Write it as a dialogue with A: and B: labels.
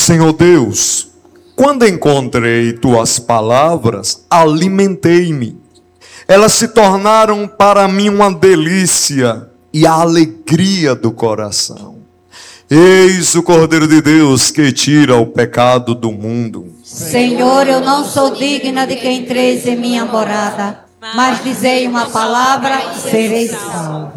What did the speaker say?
A: Senhor Deus, quando encontrei tuas palavras, alimentei-me. Elas se tornaram para mim uma delícia e a alegria do coração. Eis o Cordeiro de Deus que tira o pecado do mundo.
B: Senhor, eu não sou digna de que entreis em minha morada, mas dizei uma palavra e serei salvo.